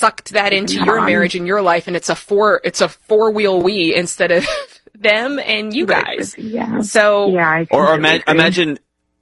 sucked that into your marriage and your life, and it's a four-wheel we instead of them and you guys. Yeah. So yeah, imagine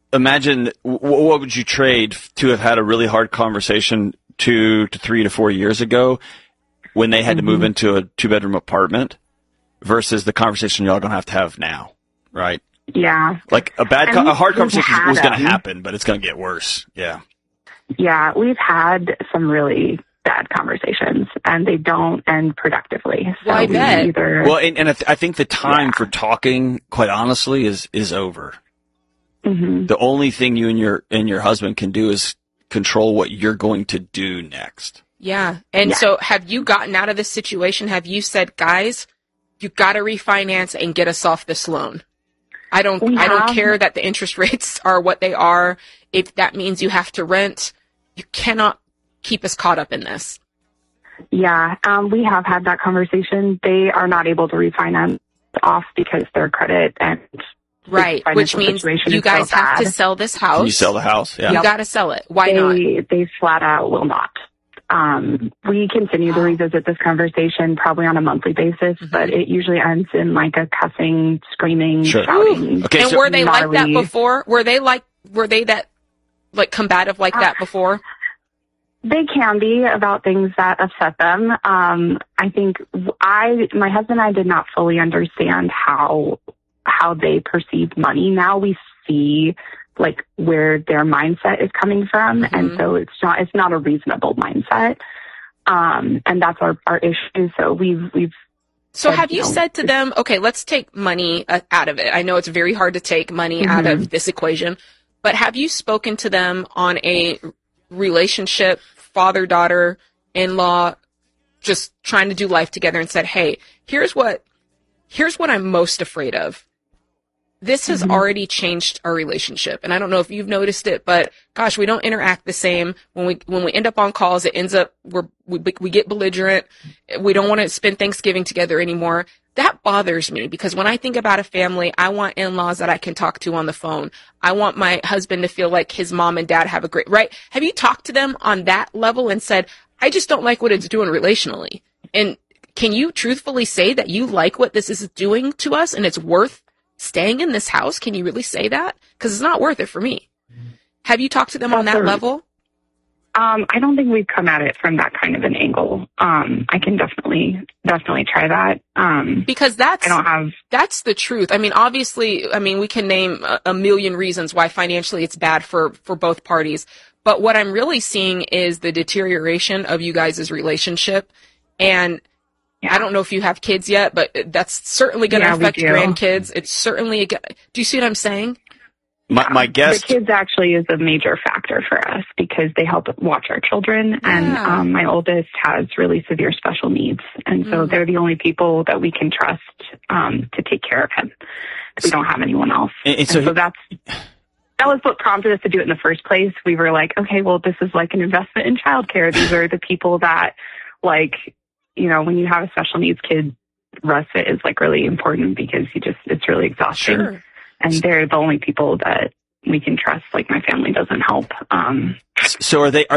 what would you trade to have had a really hard conversation 2 to 3 to 4 years ago when they had to move into a 2-bedroom apartment versus the conversation y'all gonna have to have now, right? Yeah. Like a hard conversation was going to happen, but it's going to get worse. Yeah. Yeah, we've had some really bad conversations, and they don't end productively. So well, I bet. Well, and I think the time for talking, quite honestly, is over. Mm-hmm. The only thing you and your husband can do is control what you're going to do next. Yeah. And so have you gotten out of this situation? Have you said, guys, you got to refinance and get us off this loan? I don't care that the interest rates are what they are. If that means you have to rent, you cannot keep us caught up in this. Yeah, we have had that conversation. They are not able to refinance off because their credit and right, which means you guys have to sell this house. Can you sell the house? Yeah. You got to sell it. Why not? They flat out will not. We continue to revisit this conversation probably on a monthly basis, but it usually ends in like a cussing, screaming, shouting. Okay, and so were they like that before? Were they that like combative like that before? They can be about things that upset them. I think my husband and I did not fully understand how they perceived money. Now we see like where their mindset is coming from. And so it's not a reasonable mindset. And that's our issue. So So have you said to them, okay, let's take money out of it. I know it's very hard to take money out of this equation, but have you spoken to them on a relationship, father-daughter, in-law, just trying to do life together and said, hey, here's what I'm most afraid of. This has already changed our relationship. And I don't know if you've noticed it, but gosh, we don't interact the same. When we end up on calls, it ends up, we get belligerent. We don't want to spend Thanksgiving together anymore. That bothers me because when I think about a family, I want in-laws that I can talk to on the phone. I want my husband to feel like his mom and dad have a great, right? Have you talked to them on that level and said, I just don't like what it's doing relationally? And can you truthfully say that you like what this is doing to us and it's worth staying in this house? Can you really say that? Because it's not worth it for me. Have you talked to them on that level? I don't think we've come at it from that kind of an angle. I can definitely try that. Because that's the truth. I mean, obviously, we can name a million reasons why financially it's bad for both parties. But what I'm really seeing is the deterioration of you guys' relationship. And I don't know if you have kids yet, but that's certainly going to affect grandkids. It's certainly, do you see what I'm saying? My guess. The kids actually is a major factor for us because they help watch our children. Yeah. And my oldest has really severe special needs. And so they're the only people that we can trust to take care of him. We don't have anyone else. And so that was what prompted us to do it in the first place. We were like, okay, well, this is like an investment in childcare. These are the people that, like, you know, when you have a special needs kid, respite is like really important because it's really exhausting. Sure. And they're the only people that we can trust. Like my family doesn't help. So are they,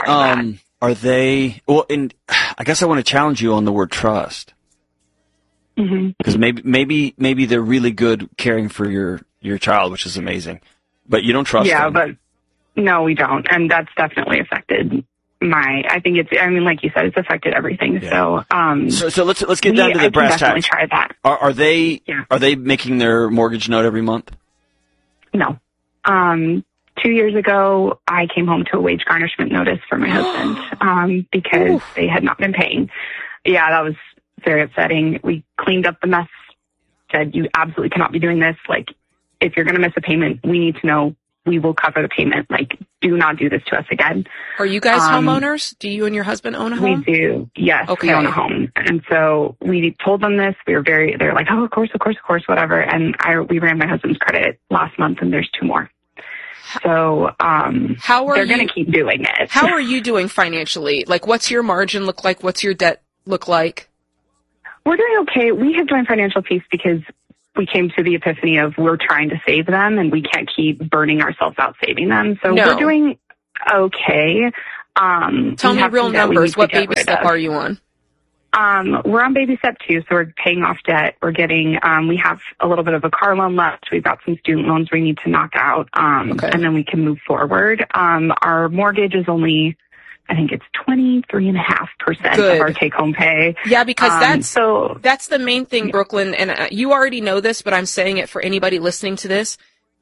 well, and I guess I want to challenge you on the word trust. Because maybe they're really good caring for your child, which is amazing, but you don't trust them. Yeah, but no, we don't. And that's definitely affected like you said, it's affected everything. Yeah. So let's get down to the brass tacks. Definitely try that. Are they making their mortgage note every month? No. 2 years ago, I came home to a wage garnishment notice for my husband because they had not been paying. Yeah, that was very upsetting. We cleaned up the mess, said you absolutely cannot be doing this. Like, if you're going to miss a payment, we need to know. We will cover the payment. Like, do not do this to us again. Are you guys homeowners? Do you and your husband own a home? We do. Yes, okay. We own a home. And so we told them this. They're like, oh, of course, whatever. And we ran my husband's credit last month and there's 2 more. So they're going to keep doing it. How are you doing financially? Like, what's your margin look like? What's your debt look like? We're doing okay. We have joined Financial Peace because we came to the epiphany of we're trying to save them and we can't keep burning ourselves out saving them. So we're doing okay. Tell me real numbers. What baby step are you on? We're on baby step 2, so we're paying off debt. We're getting, we have a little bit of a car loan left. We've got some student loans we need to knock out, and then we can move forward. Our mortgage is only, I think it's 23.5% of our take-home pay. Yeah, because that's the main thing, Brooklyn, and you already know this, but I'm saying it for anybody listening to this.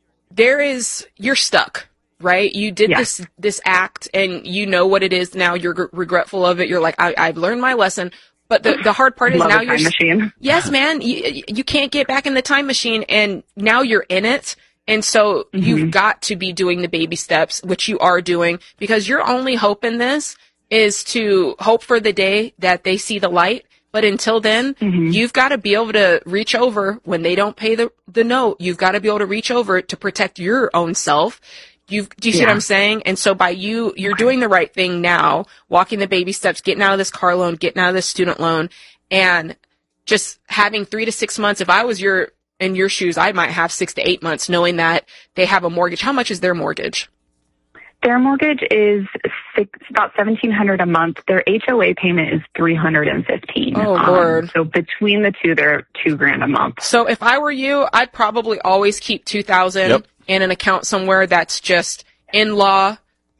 You're stuck, right? You did this act, and you know what it is now. You're regretful of it. You're like, I've learned my lesson. But the hard part is now you're machine. Yes, man. You can't get back in the time machine, and now you're in it. And so you've got to be doing the baby steps, which you are doing, because your only hope in this is to hope for the day that they see the light. But until then, you've got to be able to reach over when they don't pay the note. You've got to be able to reach over to protect your own self. Do you see what I'm saying? And so by you're doing the right thing now, walking the baby steps, getting out of this car loan, getting out of this student loan, and just having 3 to 6 months. If I was in your shoes, I might have 6 to 8 months knowing that they have a mortgage. How much is their mortgage? Their mortgage is about $1,700 a month. Their HOA payment is $315. Oh, Lord. So between the two, they're $2,000 a month. So if I were you, I'd probably always keep $2,000 in an account somewhere that's just in-law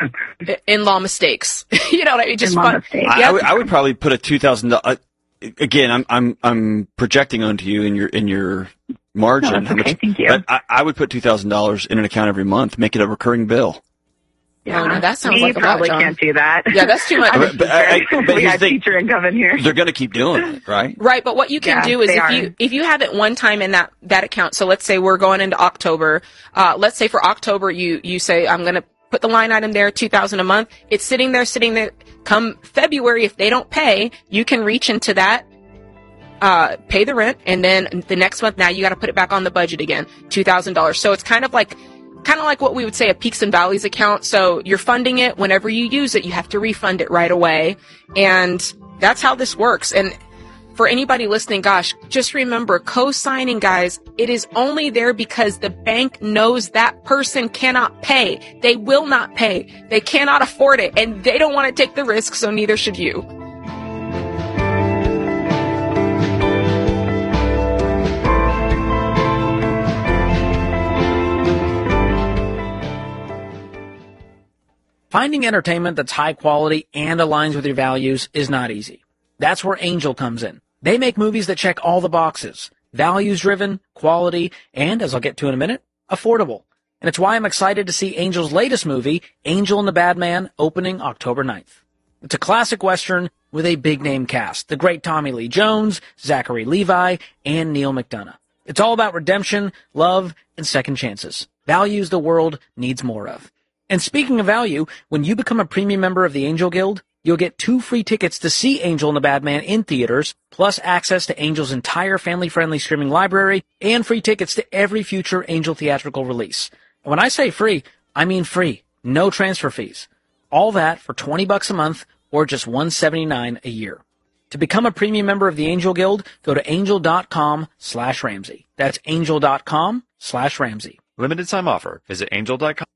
mistakes. You know what I mean? Just fun. I would probably put a $2,000. Again, I'm projecting onto you in your margin. No, that's okay. Thank you. But I would put $2,000 in an account every month, make it a recurring bill. Yeah, oh, no, that sounds like a lot, probably John. Can't do that. Yeah, that's too much. But we got teacher income in here. They're going to keep doing it, right? Right, but what you can do is if you have it one time in that account. So let's say we're going into October. Let's say for October you say I'm going to put the line item there, $2,000 a month. It's sitting there. Come February, if they don't pay, you can reach into that. Pay the rent, and then the next month now you got to put it back on the budget again, $2,000. So it's kind of like what we would say a peaks and valleys account. So you're funding it. Whenever you use it, you have to refund it right away. And that's how this works. And for anybody listening, gosh, just remember, co-signing, guys, it is only there because the bank knows that person cannot pay. They will not pay. They cannot afford it, and they don't want to take the risk, so neither should you. Finding entertainment that's high quality and aligns with your values is not easy. That's where Angel comes in. They make movies that check all the boxes. Values-driven, quality, and, as I'll get to in a minute, affordable. And it's why I'm excited to see Angel's latest movie, Angel and the Bad Man, opening October 9th. It's a classic Western with a big-name cast. The great Tommy Lee Jones, Zachary Levi, and Neil McDonough. It's all about redemption, love, and second chances. Values the world needs more of. And speaking of value, when you become a premium member of the Angel Guild, you'll get 2 free tickets to see Angel and the Bad Man in theaters, plus access to Angel's entire family-friendly streaming library, and free tickets to every future Angel theatrical release. And when I say free, I mean free. No transfer fees. All that for $20 a month or just $179 a year. To become a premium member of the Angel Guild, go to angel.com/Ramsey. That's angel.com/Ramsey. Limited time offer. Visit angel.com.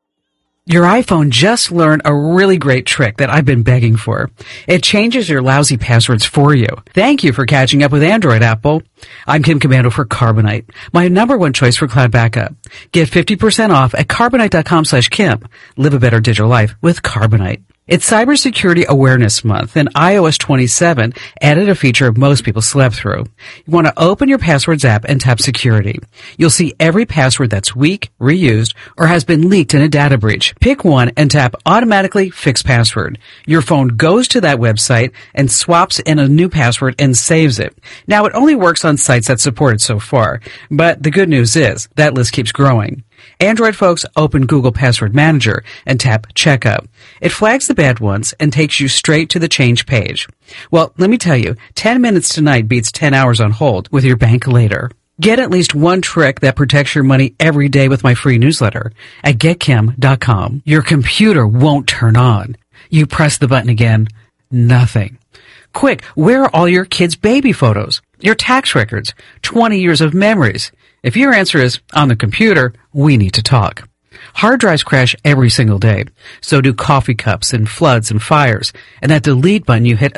Your iPhone just learned a really great trick that I've been begging for. It changes your lousy passwords for you. Thank you for catching up with Android, Apple. I'm Kim Commando for Carbonite, my #1 choice for cloud backup. Get 50% off at Carbonite.com/Kim. Live a better digital life with Carbonite. It's Cybersecurity Awareness Month, and iOS 27 added a feature most people slept through. You want to open your Passwords app and tap Security. You'll see every password that's weak, reused, or has been leaked in a data breach. Pick one and tap Automatically Fix Password. Your phone goes to that website and swaps in a new password and saves it. Now, it only works on sites that support it so far, but the good news is that list keeps growing. Android folks, open Google Password Manager and tap Checkup. It flags the bad ones and takes you straight to the change page. Well, let me tell you, 10 minutes tonight beats 10 hours on hold with your bank later. Get at least one trick that protects your money every day with my free newsletter at getkim.com. Your computer won't turn on. You press the button again, nothing. Quick, where are all your kids' baby photos? Your tax records? 20 years of memories? If your answer is on the computer, we need to talk. Hard drives crash every single day. So do coffee cups and floods and fires. And that delete button you hit